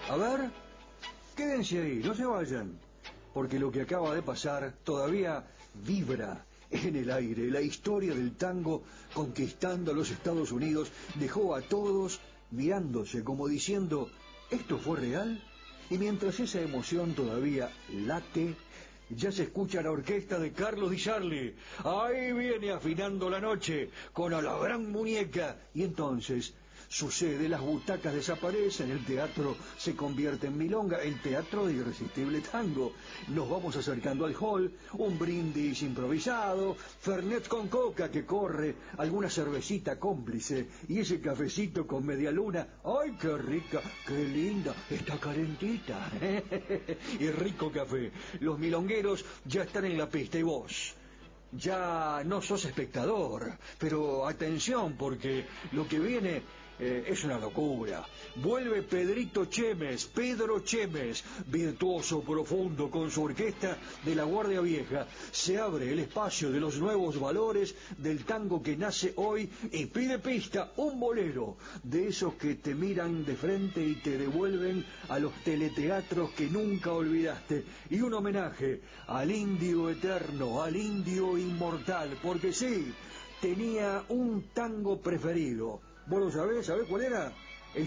A ver, quédense ahí, no se vayan, porque lo que acaba de pasar todavía vibra en el aire. La historia del tango conquistando a los Estados Unidos dejó a todos mirándose como diciendo, ¿esto fue real? Y mientras esa emoción todavía late, ya se escucha la orquesta de Carlos Di Sarli. Ahí viene afinando la noche con A la Gran Muñeca. Y entonces sucede, las butacas desaparecen, el teatro se convierte en milonga, el teatro de Irresistible Tango. Nos vamos acercando al hall, un brindis improvisado, fernet con coca que corre, alguna cervecita cómplice y ese cafecito con media luna. ¡Ay, qué rica, qué linda! Está calentita. Y rico café. Los milongueros ya están en la pista y vos ya no sos espectador, pero atención porque lo que viene es una locura. Vuelve Pedro Chemes, virtuoso profundo con su orquesta de la Guardia Vieja. Se abre el espacio de los nuevos valores del tango que nace hoy y pide pista, un bolero de esos que te miran de frente y te devuelven a los teleteatros que nunca olvidaste, y un homenaje al indio eterno, al indio inmortal, porque sí, tenía un tango preferido. ¿Vos lo sabés? ¿Sabés cuál era?